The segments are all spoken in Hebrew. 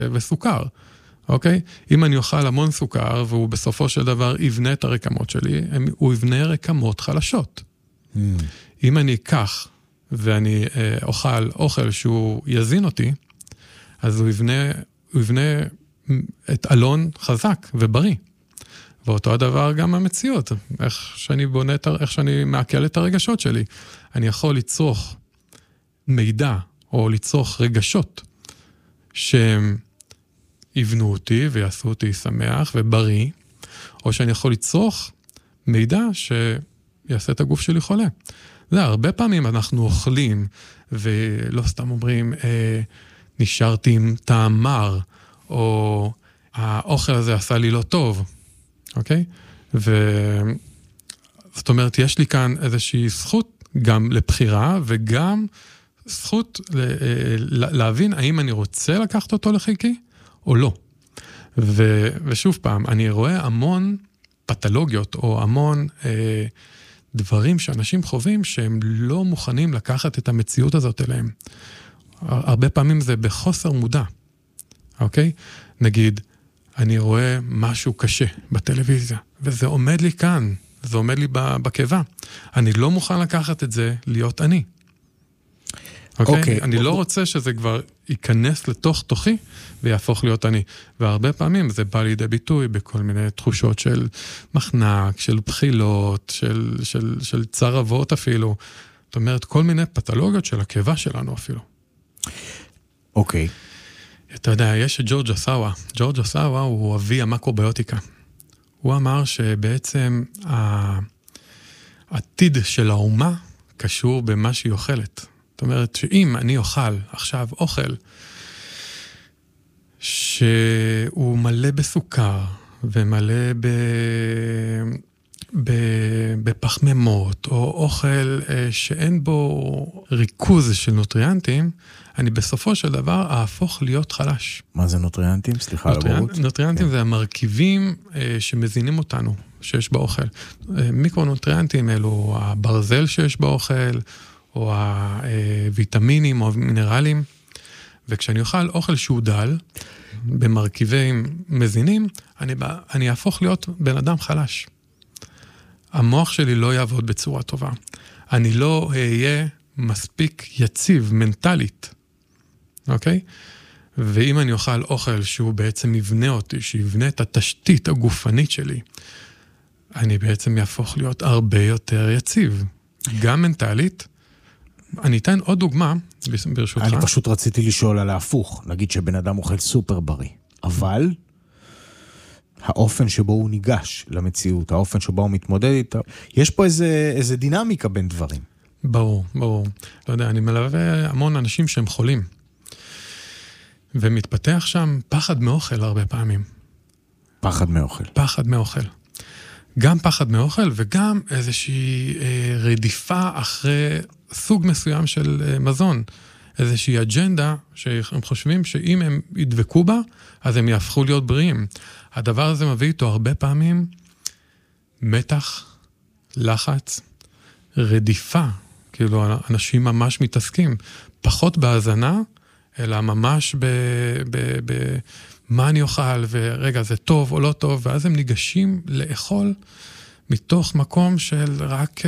וסוכר, אוקיי? אם אני אוכל המון סוכר, והוא בסופו של דבר יבנה את הרקמות שלי, הוא יבנה רקמות חלשות. אם אני אקח, ואני אוכל אוכל שהוא יזין אותי, אז הוא יבנה את אלון חזק ובריא. ואותו הדבר גם המציאות, איך שאני מעכל את הרגשות שלי. אני יכול לצרוך מידע, או לצרוך רגשות, שהם יבנו אותי ויעשו אותי שמח ובריא, או שאני יכול לצרוך מידע שיעשה את הגוף שלי חולה. זה, הרבה פעמים אנחנו אוכלים, ולא סתם אומרים, נשארתי עם טעם מר, או האוכל הזה עשה לי לא טוב, אוקיי? זאת אומרת, יש לי כאן איזושהי זכות גם לבחירה, וגם זכות להבין האם אני רוצה לקחת אותו לחיקי, או לא. ושוב פעם, אני רואה המון פתולוגיות, או המון דברים שאנשים חווים, שהם לא מוכנים לקחת את המציאות הזאת אליהם. הרבה פעמים זה בחוסר מודע, אוקיי? נגיד, אני רואה משהו קשה בטלוויזיה, וזה עומד לי כאן, זה עומד לי בקיבה. אני לא מוכן לקחת את זה להיות אני. אוקיי? אני לא רוצה שזה כבר ייכנס לתוך תוכי ויהפוך להיות אני. והרבה פעמים זה בא לידי ביטוי בכל מיני תחושות של מחנק, של בחילות, של צרבות אפילו. זאת אומרת, כל מיני פתולוגיות של הקיבה שלנו אפילו. אוקיי. אתה יודע, יש את ג'ורג' אוסאווה. ג'ורג' אוסאווה הוא אבי המקרוביוטיקה. הוא אמר שבעצם העתיד של האומה קשור במה שהיא אוכלת. זאת אומרת, שאם אני אוכל עכשיו אוכל שהוא מלא בסוכר ומלא בפחמימות, או אוכל שאין בו ריכוז של נוטריאנטים, אני בסופו של דבר אהפוך להיות חלש. מה זה נוטריאנטים? סליחה על הבורות. נוטריאנטים זה המרכיבים שמזינים אותנו, שיש באוכל. מיקרונוטריאנטים אלו הברזל שיש באוכל, או הוויטמינים או המינרלים, וכשאני אוכל אוכל שהוא דל, במרכיבים מזינים, אני אהפוך להיות בן אדם חלש. המוח שלי לא יעבוד בצורה טובה. אני לא אהיה מספיק יציב, מנטלית. אוקיי? ואם אני אוכל אוכל שהוא בעצם יבנה אותי, שיבנה את התשתית הגופנית שלי, אני בעצם יהפוך להיות הרבה יותר יציב. גם מנטלית. אני אתן עוד דוגמה, ברשותך. אני פשוט רציתי לשאול על ההפוך. נגיד שבן אדם אוכל סופר בריא. אבל האופן שבו הוא ניגש למציאות, האופן שבו הוא מתמודד איתה, יש פה איזה דינמיקה בין דברים. ברור, ברור. לא יודע, אני מלווה המון אנשים שהם חולים. ומתפתח שם פחד מאוכל הרבה פעמים. פחד מאוכל. פחד מאוכל. גם פחד מאוכל וגם איזושהי רדיפה אחרי סוג מסוים של מזון. איזושהי אג'נדה שהם חושבים שאם הם ידבקו בה, אז הם יהפכו להיות בריאים. הדבר הזה מביא איתו הרבה פעמים מתח, לחץ, רדיפה. כאילו אנשים ממש מתעסקים. פחות בהזנה, אלא ממש מה אני אוכל, ורגע, זה טוב או לא טוב, ואז הם ניגשים לאכול מתוך מקום של רק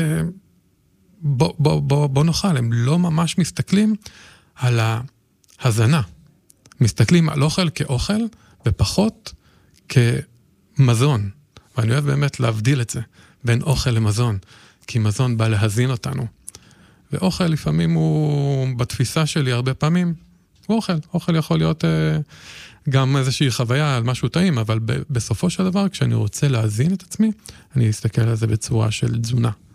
בוא נאכל. הם לא ממש מסתכלים על ההזנה. מסתכלים על אוכל כאוכל, ופחות כמזון. ואני אוהב באמת להבדיל את זה, בין אוכל למזון, כי מזון בא להזין אותנו. ואוכל לפעמים הוא, בתפיסה שלי הרבה פעמים, הוא אוכל. אוכל יכול להיות גם איזושהי חוויה על משהו טעים, אבל בסופו של דבר, כשאני רוצה להזין את עצמי, אני אסתכל על זה בצורה של תזונה.